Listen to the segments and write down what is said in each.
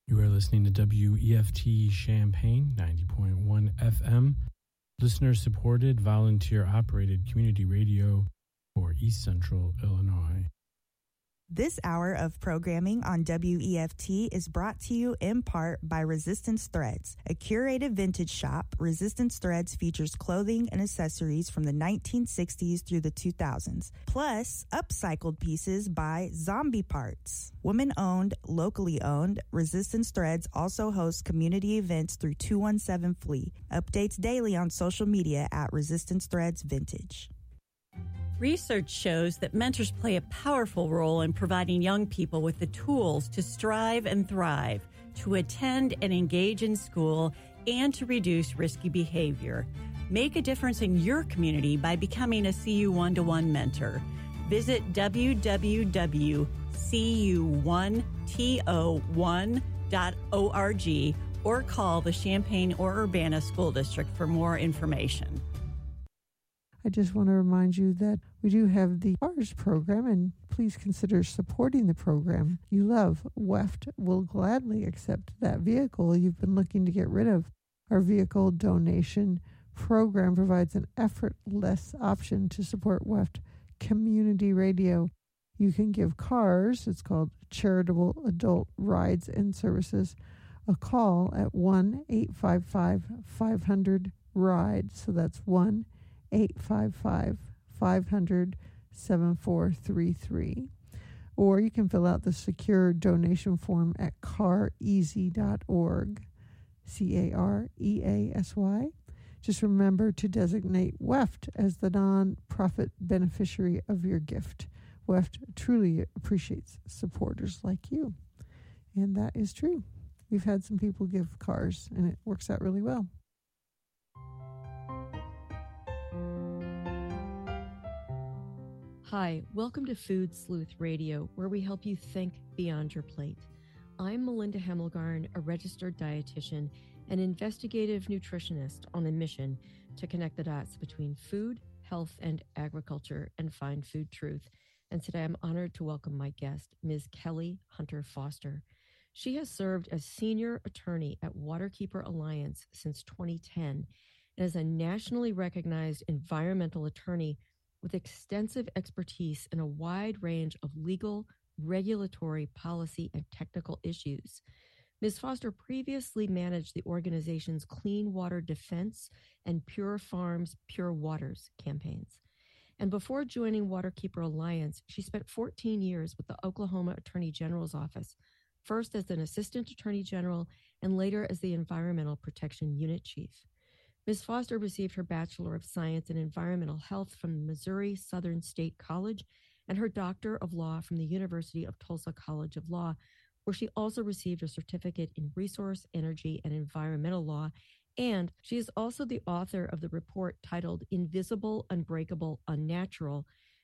You are listening to WEFT Champaign 90.1 FM, listener-supported, volunteer-operated community radio for East Central Illinois. This hour of programming on WEFT is brought to you in part by Resistance Threads, a curated vintage shop. Resistance Threads features clothing and accessories from the 1960s through the 2000s, plus upcycled pieces by Zombie Parts. Women-owned, locally owned, Resistance Threads also hosts community events through 217 Flea. Updates daily on social media at Resistance Threads Vintage. Research shows that mentors play a powerful role in providing young people with the tools to strive and thrive, to attend and engage in school, and to reduce risky behavior. Make a difference in your community by becoming a CU One-to-One mentor. Visit www.cu1to1.org or call the Champaign or Urbana School District for more information. I just want to remind you that we do have the CARS program, and please consider supporting the program you love. WEFT will gladly accept that vehicle you've been looking to get rid of. Our vehicle donation program provides an effortless option to support WEFT community radio. You can give CARS, it's called Charitable Adult Rides and Services, a call at 1-855-500-RIDE. So that's 1-855-500-7433. Or you can fill out the secure donation form at careasy.org, CAREASY. Just remember to designate WEFT as the non-profit beneficiary of your gift. WEFT truly appreciates supporters like you. And that is true. We've had some people give CARS, and it works out really well. Hi, welcome to Food Sleuth Radio, where we help you think beyond your plate. I'm Melinda Hemmelgarn, a registered dietitian and investigative nutritionist on a mission to connect the dots between food, health, and agriculture and find food truth. And today I'm honored to welcome my guest, Ms. Kelly Hunter Foster. She has served as senior attorney at Waterkeeper Alliance since 2010 and is a nationally recognized environmental attorney with extensive expertise in a wide range of legal, regulatory, policy, and technical issues. Ms. Foster previously managed the organization's Clean Water Defense and Pure Farms, Pure Waters campaigns. And before joining Waterkeeper Alliance, she spent 14 years with the Oklahoma Attorney General's office, first as an assistant attorney general and later as the Environmental Protection Unit Chief. Ms. Foster received her Bachelor of Science in Environmental Health from Missouri Southern State College and her Doctor of Law from the University of Tulsa College of Law, where she also received a certificate in Resource, Energy, and Environmental Law. And she is also the author of the report titled Invisible, Unbreakable, Unnatural,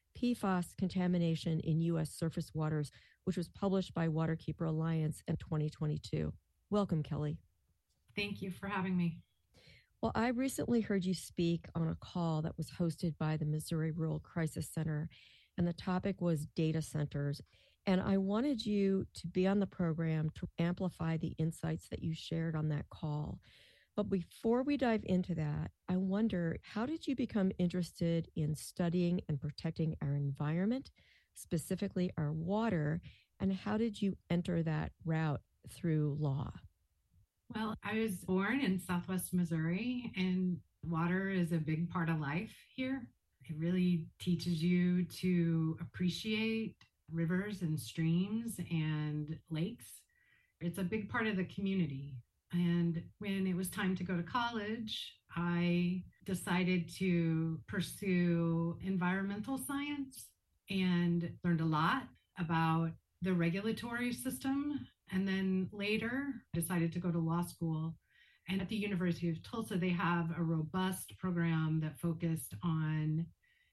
PFAS Contamination in U.S. Surface Waters, which was published by Waterkeeper Alliance in 2022. Welcome, Kelly. Thank you for having me. Well, I recently heard you speak on a call that was hosted by the Missouri Rural Crisis Center, and the topic was data centers. And I wanted you to be on the program to amplify the insights that you shared on that call. But before we dive into that, I wonder, how did you become interested in studying and protecting our environment, specifically our water, and how did you enter that route through law? Well, I was born in Southwest Missouri, and water is a big part of life here. It really teaches you to appreciate rivers and streams and lakes. It's a big part of the community. And when it was time to go to college, I decided to pursue environmental science and learned a lot about the regulatory system. And then later decided to go to law school. And at the University of Tulsa, they have a robust program that focused on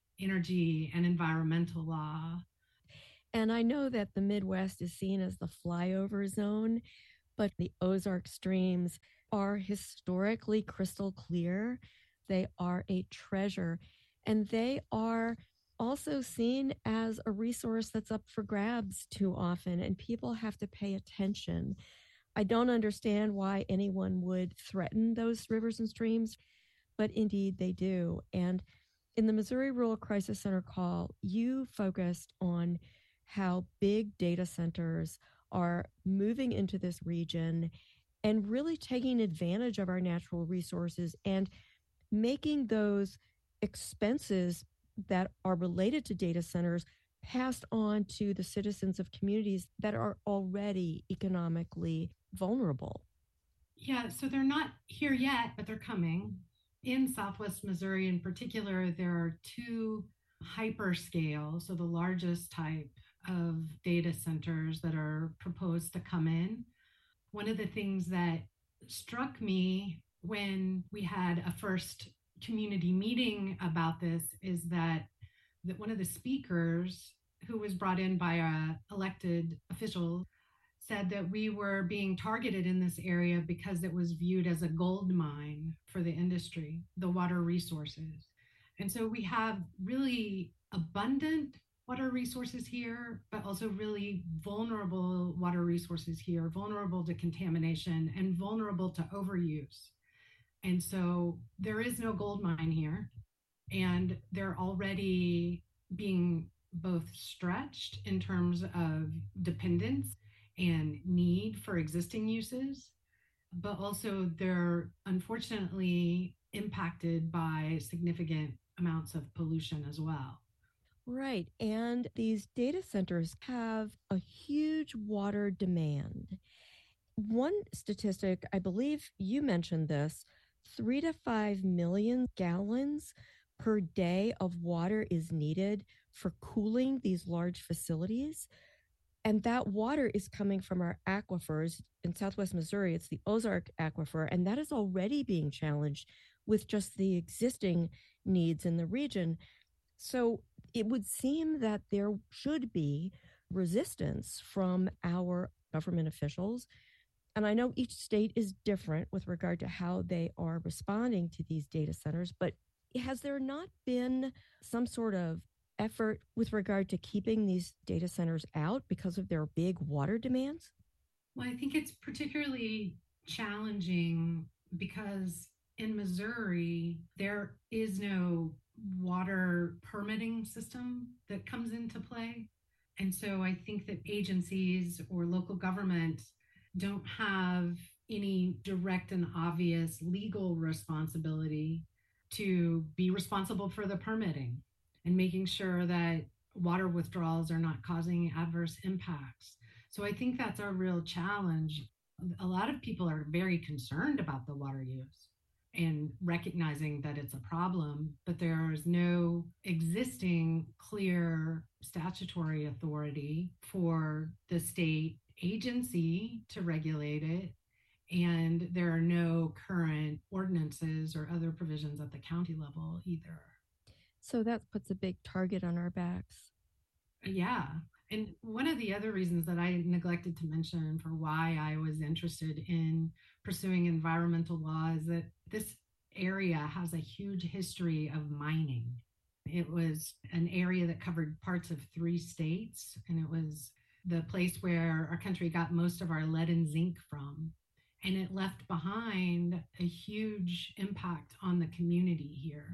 energy and environmental law. And I know that the Midwest is seen as the flyover zone, but the Ozark streams are historically crystal clear. They are a treasure, and they are also seen as a resource that's up for grabs too often, and people have to pay attention. I don't understand why anyone would threaten those rivers and streams, but indeed they do. And in the Missouri Rural Crisis Center call, you focused on how big data centers are moving into this region and really taking advantage of our natural resources and making those expenses that are related to data centers passed on to the citizens of communities that are already economically vulnerable. Yeah, so they're not here yet, but they're coming. In Southwest Missouri in particular, there are two hyperscale, so the largest type of data centers that are proposed to come in. One of the things that struck me when we had a first community meeting about this is that one of the speakers, who was brought in by a elected official, said that we were being targeted in this area because it was viewed as a gold mine for the industry, the water resources. And so we have really abundant water resources here, but also really vulnerable water resources here, vulnerable to contamination and vulnerable to overuse. And so there is no gold mine here, and they're already being both stretched in terms of dependence and need for existing uses, but also they're unfortunately impacted by significant amounts of pollution as well. Right. And these data centers have a huge water demand. One statistic, I believe you mentioned this, 3 to 5 million gallons per day of water is needed for cooling these large facilities. And that water is coming from our aquifers in Southwest Missouri. It's the Ozark Aquifer, and that is already being challenged with just the existing needs in the region. So it would seem that there should be resistance from our government officials. And I know each state is different with regard to how they are responding to these data centers, but has there not been some sort of effort with regard to keeping these data centers out because of their big water demands? Well, I think it's particularly challenging because in Missouri, there is no water permitting system that comes into play. And so I think that agencies or local government don't have any direct and obvious legal responsibility to be responsible for the permitting and making sure that water withdrawals are not causing adverse impacts. So I think that's our real challenge. A lot of people are very concerned about the water use and recognizing that it's a problem, but there is no existing clear statutory authority for the state agency to regulate it. And there are no current ordinances or other provisions at the county level either. So that puts a big target on our backs. Yeah. And one of the other reasons that I neglected to mention for why I was interested in pursuing environmental law is that this area has a huge history of mining. It was an area that covered parts of 3 states, and it was the place where our country got most of our lead and zinc from. And it left behind a huge impact on the community here,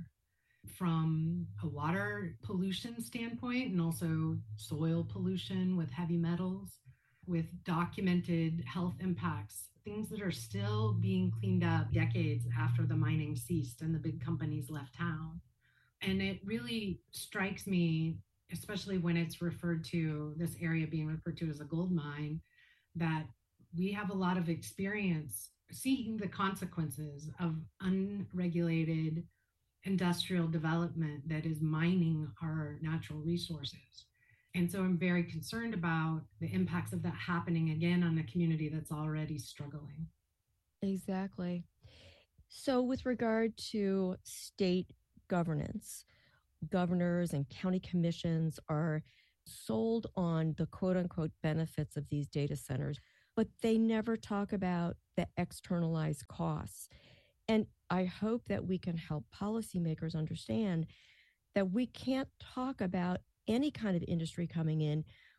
from a water pollution standpoint and also soil pollution with heavy metals, with documented health impacts, things that are still being cleaned up decades after the mining ceased and the big companies left town. And it really strikes me, especially when it's referred to, this area being referred to as a gold mine, that we have a lot of experience seeing the consequences of unregulated industrial development that is mining our natural resources. And so I'm very concerned about the impacts of that happening again on a community that's already struggling. Exactly. So with regard to state governance, governors and county commissions are sold on the quote unquote benefits of these data centers, but they never talk about the externalized costs. And I hope that we can help policymakers understand that we can't talk about any kind of industry coming in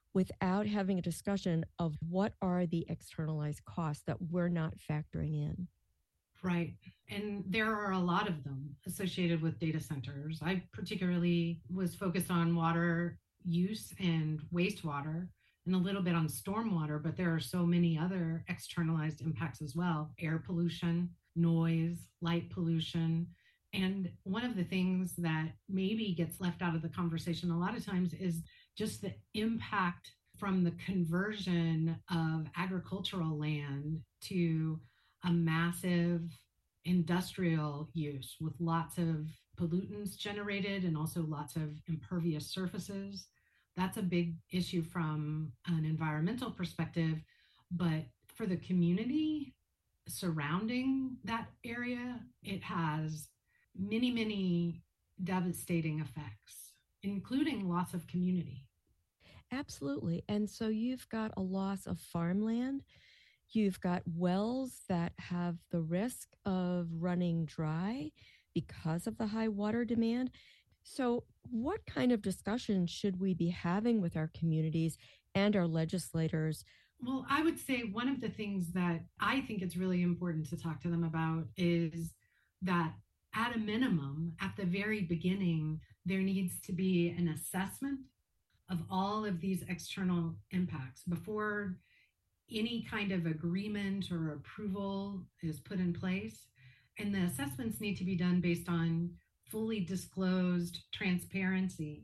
without having a discussion of what are the externalized costs that we're not factoring in. Right. And there are a lot of them associated with data centers. I particularly was focused on water use and wastewater and a little bit on stormwater, but there are so many other externalized impacts as well: air pollution, noise, light pollution. And one of the things that maybe gets left out of the conversation a lot of times is just the impact from the conversion of agricultural land to a massive industrial use with lots of pollutants generated and also lots of impervious surfaces. That's a big issue from an environmental perspective, but for the community surrounding that area, it has many, many devastating effects, including loss of community. Absolutely. And so you've got a loss of farmland. You've got wells that have the risk of running dry because of the high water demand. So, what kind of discussion should we be having with our communities and our legislators? Well, I would say one of the things that I think it's really important to talk to them about is that at a minimum, at the very beginning, there needs to be an assessment of all of these external impacts before any kind of agreement or approval is put in place. And the assessments need to be done based on fully disclosed transparency.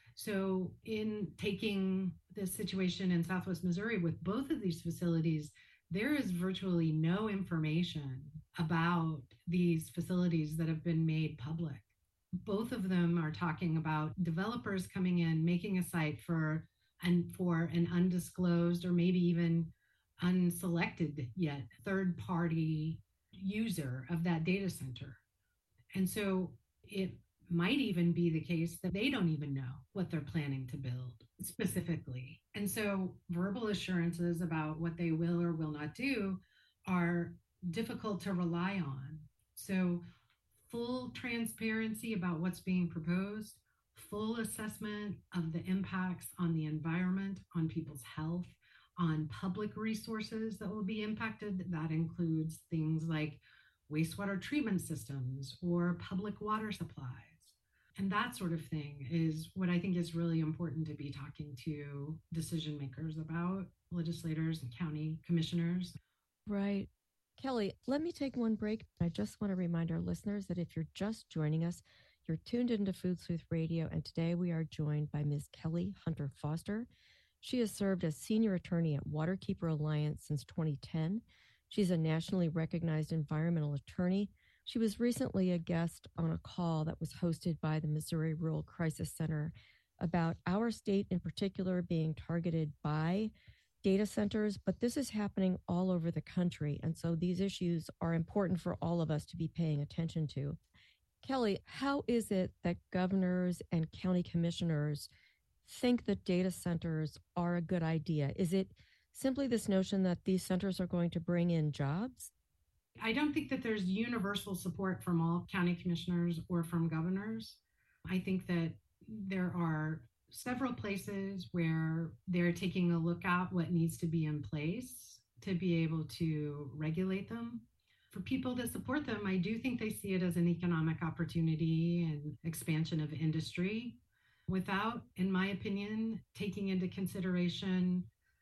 So in taking the situation in Southwest Missouri with both of these facilities, there is virtually no information about these facilities that have been made public. Both of them are talking about developers coming in, making a site for an undisclosed or maybe even unselected yet third-party user of that data center. And so it might even be the case that they don't even know what they're planning to build specifically. And so verbal assurances about what they will or will not do are difficult to rely on. So full transparency about what's being proposed, full assessment of the impacts on the environment, on people's health, on public resources that will be impacted. That includes things like wastewater treatment systems or public water supplies. And that sort of thing is what I think is really important to be talking to decision makers about, legislators and county commissioners. Right. Kelly, let me take one break. I just want to remind our listeners that if you're just joining us, you're tuned into Food Sleuth Radio, and today we are joined by Ms. Kelly Hunter Foster. She has served as senior attorney at Waterkeeper Alliance since 2010. She's a nationally recognized environmental attorney. She was recently a guest on a call that was hosted by the Missouri Rural Crisis Center about our state in particular being targeted by data centers, but this is happening all over the country. And so these issues are important for all of us to be paying attention to. Kelly, how is it that governors and county commissioners think that data centers are a good idea? Is it simply this notion that these centers are going to bring in jobs? I don't think that there's universal support from all county commissioners or from governors. I think that there are several places where they're taking a look at what needs to be in place to be able to regulate them. For people that support them, I do think they see it as an economic opportunity and expansion of industry without, in my opinion, taking into consideration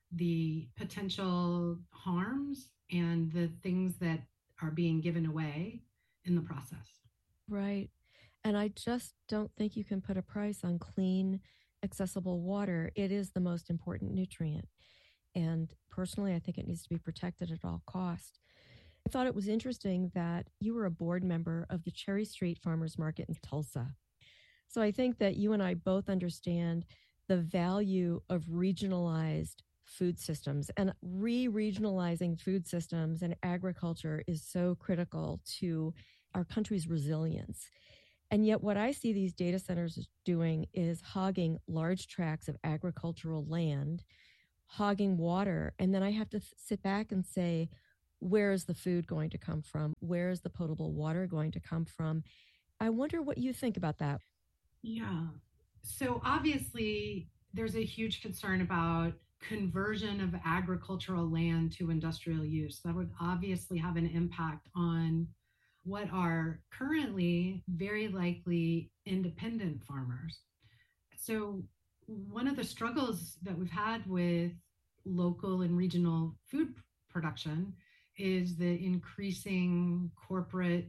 the potential harms and the things that are being given away in the process. Right. And I just don't think you can put a price on clean, accessible water. It is the most important nutrient. And personally, I think it needs to be protected at all costs. I thought it was interesting that you were a board member of the Cherry Street Farmers Market in Tulsa. So I think that you and I both understand the value of regionalized food systems, and re-regionalizing food systems and agriculture is so critical to our country's resilience. And yet what I see these data centers doing is hogging large tracts of agricultural land, hogging water. And then I have to sit back and say, where is the food going to come from? Where is the potable water going to come from? I wonder what you think about that. Yeah. So obviously, there's a huge concern about conversion of agricultural land to industrial use. That would obviously have an impact on what are currently very likely independent farmers. So, one of the struggles that we've had with local and regional food production is the increasing corporate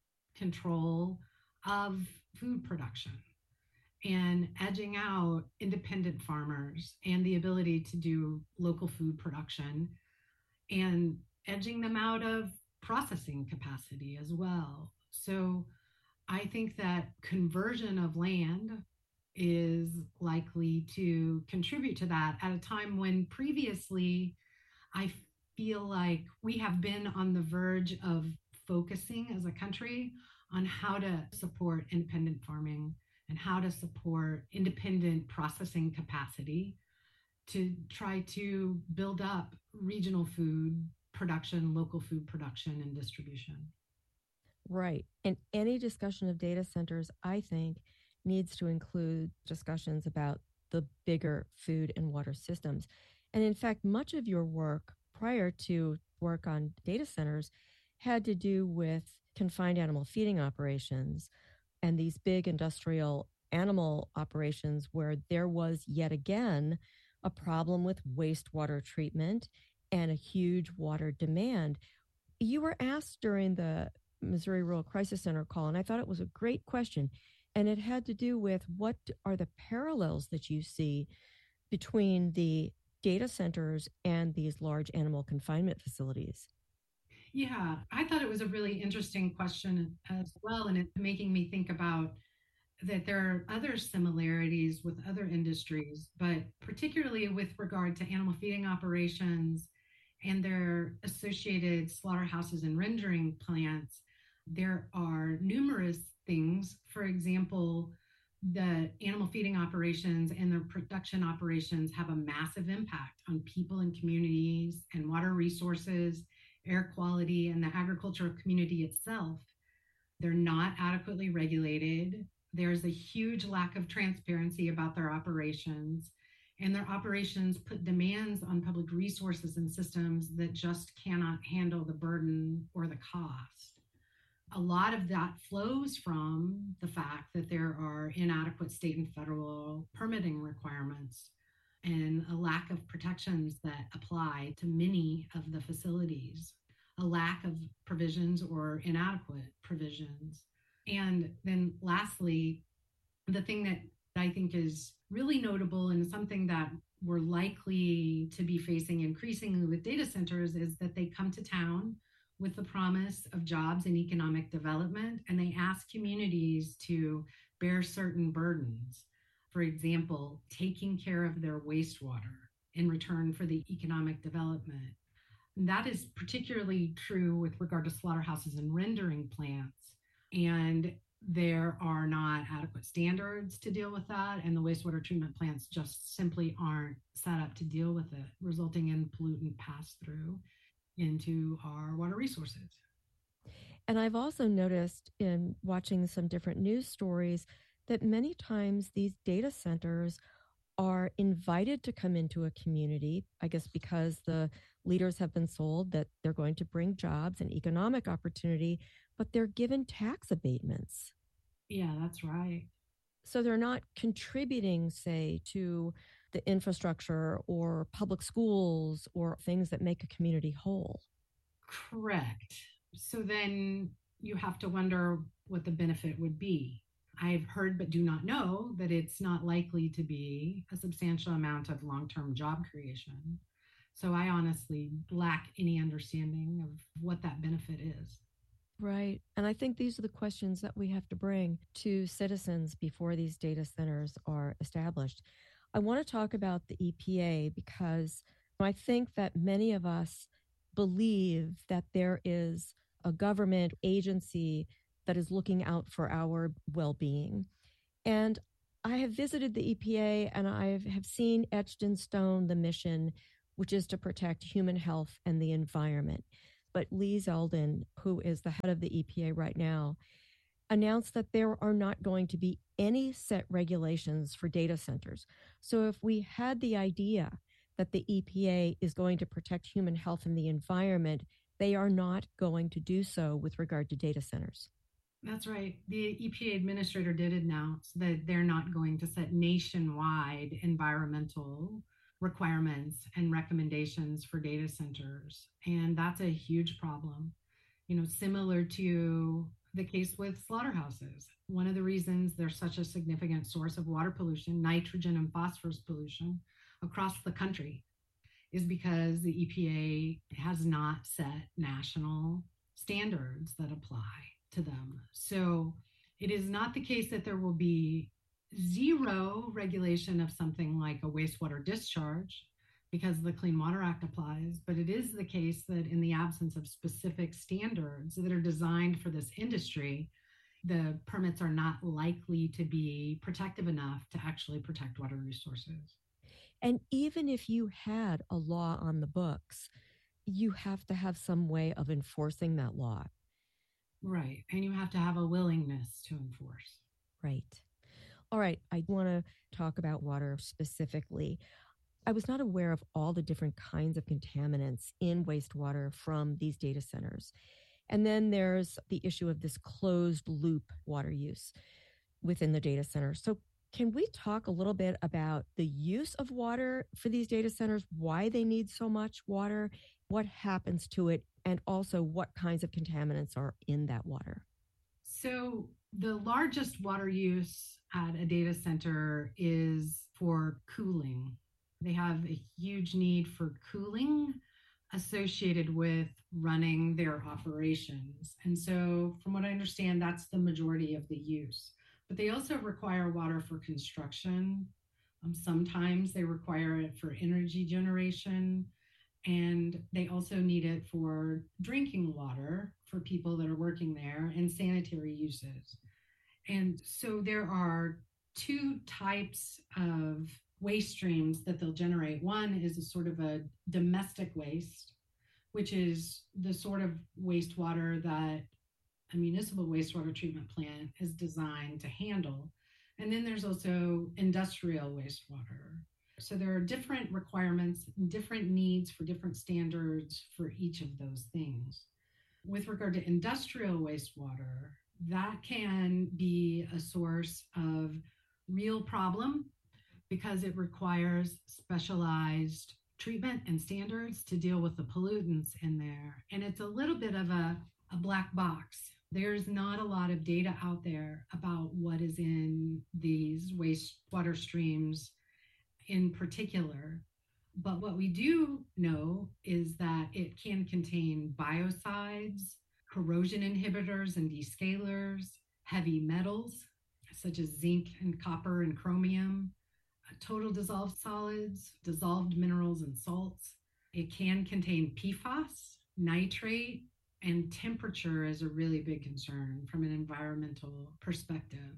control of food production and edging out independent farmers and the ability to do local food production and edging them out of processing capacity as well. So I think that conversion of land is likely to contribute to that at a time when previously I feel like we have been on the verge of focusing as a country on how to support independent farming and how to support independent processing capacity to try to build up regional food production, local food production, and distribution. Right. And any discussion of data centers, I think, needs to include discussions about the bigger food and water systems. And in fact, much of your work prior to work on data centers had to do with confined animal feeding operations and these big industrial animal operations where there was yet again a problem with wastewater treatment and a huge water demand. You were asked during the Missouri Rural Crisis Center call, and I thought it was a great question. And it had to do with what are the parallels that you see between the data centers and these large animal confinement facilities? Yeah, I thought it was a really interesting question as well. And it's making me think about that there are other similarities with other industries, but particularly with regard to animal feeding operations and their associated slaughterhouses and rendering plants, there are numerous things. For example, the animal feeding operations and their production operations have a massive impact on people and communities and water resources, air quality, and the agricultural community itself. They're not adequately regulated. There's a huge lack of transparency about their operations, and their operations put demands on public resources and systems that just cannot handle the burden or the cost. A lot of that flows from the fact that there are inadequate state and federal permitting requirements and a lack of protections that apply to many of the facilities, a lack of provisions or inadequate provisions. And then lastly, the thing that I think is really notable and something that we're likely to be facing increasingly with data centers is that they come to town with the promise of jobs and economic development, and they ask communities to bear certain burdens. For example, taking care of their wastewater in return for the economic development. And that is particularly true with regard to slaughterhouses and rendering plants. And there are not adequate standards to deal with that, and the wastewater treatment plants just simply aren't set up to deal with it, resulting in pollutant pass-through into our water resources. And I've also noticed in watching some different news stories that many times these data centers are invited to come into a community, I guess because the leaders have been sold that they're going to bring jobs and economic opportunity, but they're given tax abatements. Yeah, that's right. So they're not contributing, say, to the infrastructure or public schools or things that make a community whole. Correct. So then you have to wonder what the benefit would be. I've heard but do not know that it's not likely to be a substantial amount of long-term job creation. So I honestly lack any understanding of what that benefit is. Right. And I think these are the questions that we have to bring to citizens before these data centers are established. I want to talk about the EPA because I think that many of us believe that there is a government agency that is looking out for our well-being. And I have visited the EPA and I have seen etched in stone the mission, which is to protect human health and the environment. But Lee Zeldin, who is the head of the EPA right now, announced that there are not going to be any set regulations for data centers. So if we had the idea that the EPA is going to protect human health and the environment, they are not going to do so with regard to data centers. That's right. The EPA administrator did announce that they're not going to set nationwide environmental requirements and recommendations for data centers. And that's a huge problem. Similar to the case with slaughterhouses. One of the reasons they're such a significant source of water pollution, nitrogen and phosphorus pollution across the country, is because the EPA has not set national standards that apply to them. So it is not the case that there will be zero regulation of something like a wastewater discharge because the Clean Water Act applies, but it is the case that in the absence of specific standards that are designed for this industry, the permits are not likely to be protective enough to actually protect water resources. And even if you had a law on the books, you have to have some way of enforcing that law. Right. And you have to have a willingness to enforce. Right. All right. I want to talk about water specifically. I was not aware of all the different kinds of contaminants in wastewater from these data centers. And then there's the issue of this closed loop water use within the data center. So can we talk a little bit about the use of water for these data centers, why they need so much water, what happens to it, and also what kinds of contaminants are in that water? So the largest water use at a data center is for cooling. They have a huge need for cooling associated with running their operations. And so from what I understand, that's the majority of the use. But they also require water for construction. Sometimes they require it for energy generation. And they also need it for drinking water for people that are working there and sanitary uses. And so there are two types of waste streams that they'll generate. One is a sort of a domestic waste, which is the sort of wastewater that a municipal wastewater treatment plant is designed to handle. And then there's also industrial wastewater. So there are different requirements, different needs for different standards for each of those things. With regard to industrial wastewater, that can be a source of real problem because it requires specialized treatment and standards to deal with the pollutants in there. And it's a little bit of a black box. There's not a lot of data out there about what is in these wastewater streams in particular. But what we do know is that it can contain biocides, corrosion inhibitors and descalers, heavy metals such as zinc and copper and chromium, total dissolved solids, dissolved minerals and salts. It can contain PFAS, nitrate, and temperature is a really big concern from an environmental perspective.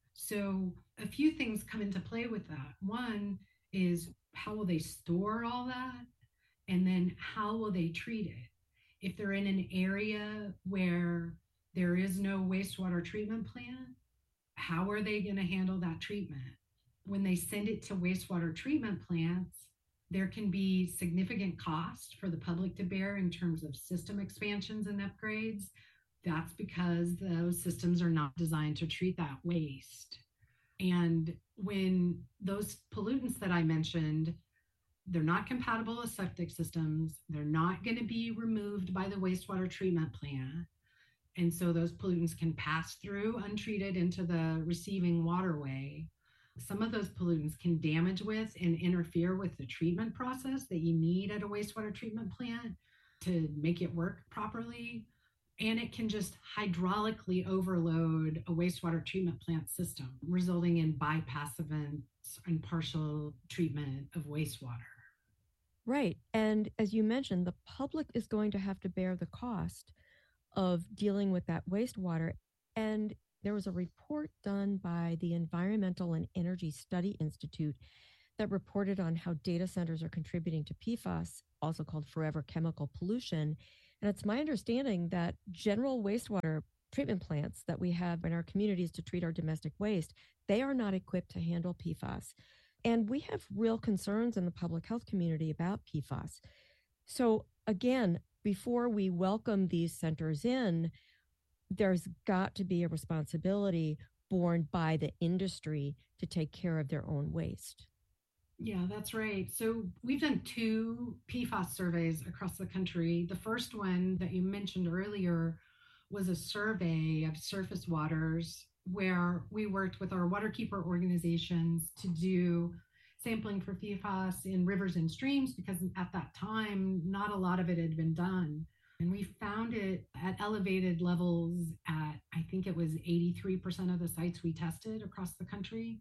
So a few things come into play with that. One is how will they store all that? And then how will they treat it? If they're in an area where there is no wastewater treatment plant, how are they going to handle that treatment? When they send it to wastewater treatment plants, there can be significant cost for the public to bear in terms of system expansions and upgrades. That's because those systems are not designed to treat that waste. And when those pollutants that I mentioned, they're not compatible with septic systems, they're not going to be removed by the wastewater treatment plant. And so those pollutants can pass through untreated into the receiving waterway. Some of those pollutants can damage with and interfere with the treatment process that you need at a wastewater treatment plant to make it work properly. And it can just hydraulically overload a wastewater treatment plant system, resulting in bypass events and partial treatment of wastewater. Right. And as you mentioned, the public is going to have to bear the cost of dealing with that wastewater. And there was a report done by the Environmental and Energy Study Institute that reported on how data centers are contributing to PFAS, also called forever chemical pollution. And it's my understanding that general wastewater treatment plants that we have in our communities to treat our domestic waste, they are not equipped to handle PFAS. And we have real concerns in the public health community about PFAS. So again, before we welcome these centers in, there's got to be a responsibility borne by the industry to take care of their own waste. Yeah, that's right. So we've done 2 PFAS surveys across the country. The first one that you mentioned earlier was a survey of surface waters where we worked with our waterkeeper organizations to do sampling for PFAS in rivers and streams, because at that time, not a lot of it had been done. And we found it at elevated levels at, I think it was 83% of the sites we tested across the country.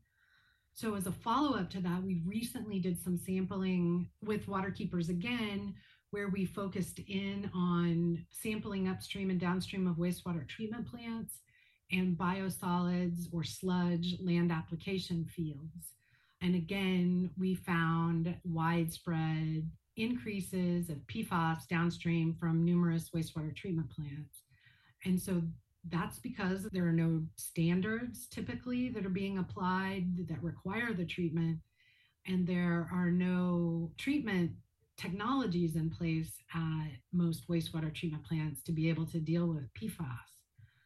So as a follow-up to that, we recently did some sampling with waterkeepers again, where we focused in on sampling upstream and downstream of wastewater treatment plants and biosolids or sludge land application fields. And again, we found widespread increases of PFAS downstream from numerous wastewater treatment plants. And so that's because there are no standards typically that are being applied that require the treatment, and there are no treatment technologies in place at most wastewater treatment plants to be able to deal with PFAS.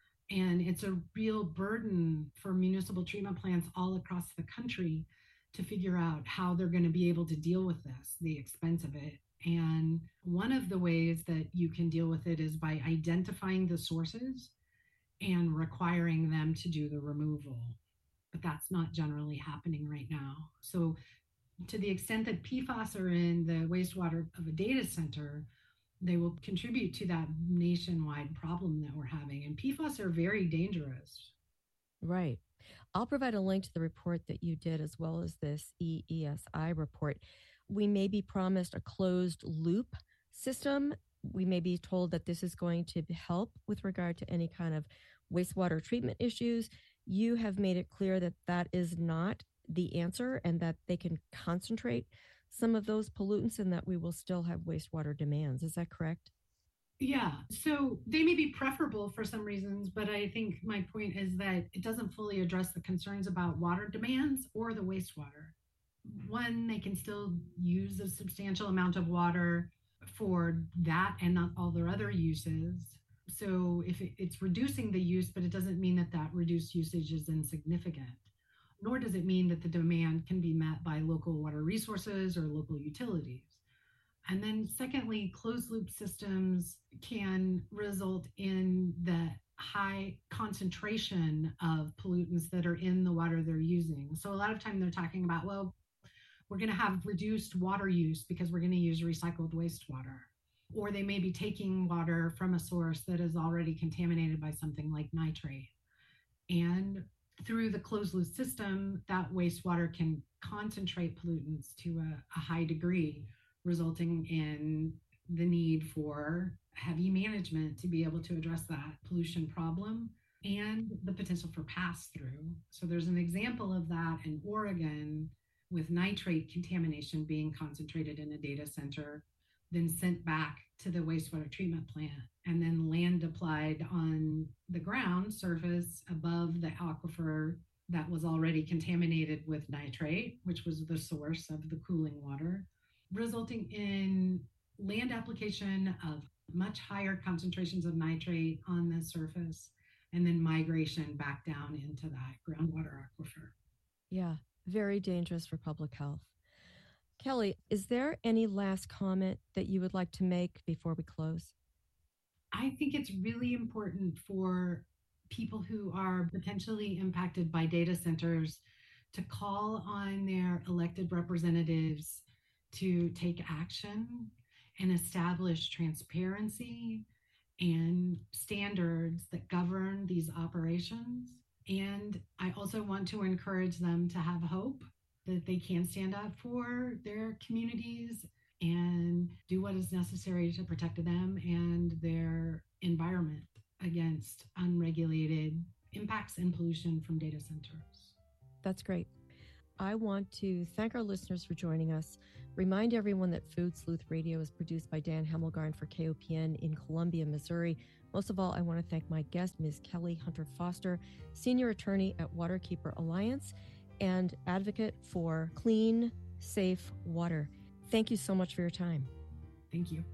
And it's a real burden for municipal treatment plants all across the country to figure out how they're going to be able to deal with this, the expense of it. And one of the ways that you can deal with it is by identifying the sources and requiring them to do the removal. But that's not generally happening right now. So to the extent that PFAS are in the wastewater of a data center, they will contribute to that nationwide problem that we're having. And PFAS are very dangerous. Right. I'll provide a link to the report that you did, as well as this EESI report. We may be promised a closed loop system. We may be told that this is going to help with regard to any kind of wastewater treatment issues. You have made it clear that that is not the answer, and that they can concentrate some of those pollutants and that we will still have wastewater demands. Is that correct? Yeah, so they may be preferable for some reasons, but I think my point is that it doesn't fully address the concerns about water demands or the wastewater. One, they can still use a substantial amount of water for that and not all their other uses. So if it's reducing the use, but it doesn't mean that that reduced usage is insignificant, nor does it mean that the demand can be met by local water resources or local utilities. And then secondly, closed loop systems can result in the high concentration of pollutants that are in the water they're using. So a lot of time they're talking about, well, we're going to have reduced water use because we're going to use recycled wastewater. Or they may be taking water from a source that is already contaminated by something like nitrate. And through the closed loop system, that wastewater can concentrate pollutants to a high degree, resulting in the need for heavy management to be able to address that pollution problem and the potential for pass-through. So there's an example of that in Oregon with nitrate contamination being concentrated in a data center, then sent back to the wastewater treatment plant, and then land applied on the ground surface above the aquifer that was already contaminated with nitrate, which was the source of the cooling water, resulting in land application of much higher concentrations of nitrate on the surface, and then migration back down into that groundwater aquifer. Yeah, very dangerous for public health. Kelly, is there any last comment that you would like to make before we close? I think it's really important for people who are potentially impacted by data centers to call on their elected representatives to take action and establish transparency and standards that govern these operations. And I also want to encourage them to have hope that they can stand up for their communities and do what is necessary to protect them and their environment against unregulated impacts and pollution from data centers. That's great. I want to thank our listeners for joining us. Remind everyone that Food Sleuth Radio is produced by Dan Hemmelgarn for KOPN in Columbia, Missouri. Most of all, I want to thank my guest, Ms. Kelly Hunter Foster, Senior Attorney at Waterkeeper Alliance and advocate for clean, safe water. Thank you so much for your time. Thank you.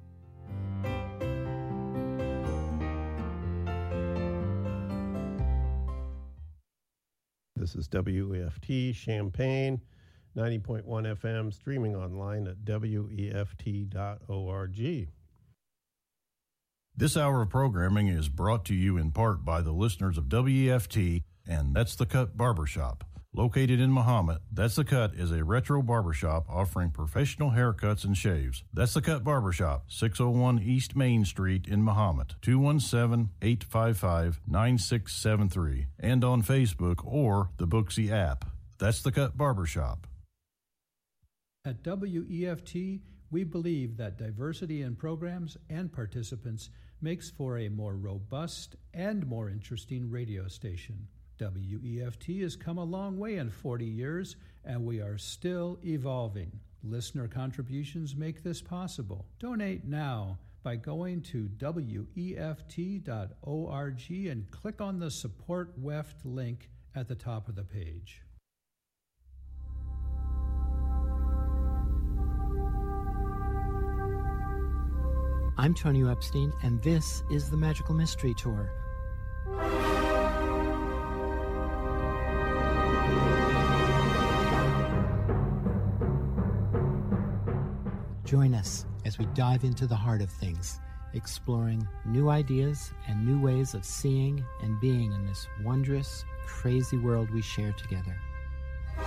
This is WEFT Champaign, 90.1 FM, streaming online at WEFT.org. This hour of programming is brought to you in part by the listeners of WEFT and That's the Cut Barbershop. Located in Mahomet, That's the Cut is a retro barbershop offering professional haircuts and shaves. That's the Cut Barbershop, 601 East Main Street in Mahomet, 217-855-9673, and on Facebook or the Booksy app. That's the Cut Barbershop. At WEFT, we believe that diversity in programs and participants makes for a more robust and more interesting radio station. WEFT has come a long way in 40 years, and we are still evolving. Listener contributions make this possible. Donate now by going to WEFT.org and click on the Support WEFT link at the top of the page. I'm Tony Epstein, and this is the Magical Mystery Tour. Join us as we dive into the heart of things, exploring new ideas and new ways of seeing and being in this wondrous, crazy world we share together.